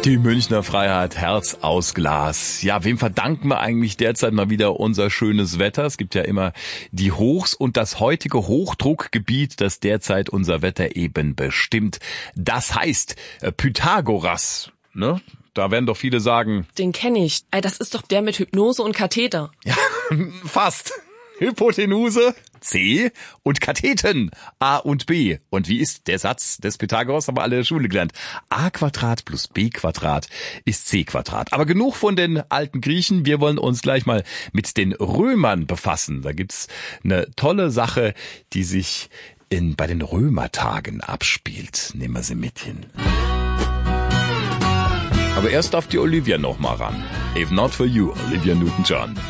Die Münchner Freiheit, Herz aus Glas. Ja, wem verdanken wir eigentlich derzeit mal wieder unser schönes Wetter? Es gibt ja immer die Hochs und das heutige Hochdruckgebiet, das derzeit unser Wetter eben bestimmt. Das heißt Pythagoras, ne? Da werden doch viele sagen... Den kenne ich. Das ist doch der mit Hypnose und Katheter. Ja, fast. Hypotenuse, C, und Katheten, A und B. Und wie ist der Satz des Pythagoras? Haben wir alle in der Schule gelernt. A² plus B² ist C². Aber genug von den alten Griechen. Wir wollen uns gleich mal mit den Römern befassen. Da gibt's eine tolle Sache, die sich bei den Römertagen abspielt. Nehmen wir sie mit hin. Aber erst darf die Olivia noch mal ran. If not for you, Olivia Newton-John.